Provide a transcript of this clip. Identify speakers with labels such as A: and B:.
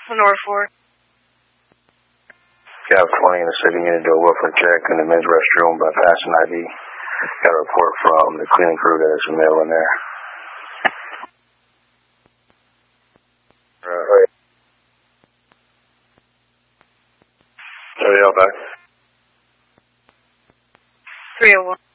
A: Lenore 4.
B: Cap 20 in the city unit do a welfare check in the men's restroom by passing ID. Got a report from the cleaning crew that there's a male in there.
C: Y'all back?
A: 301.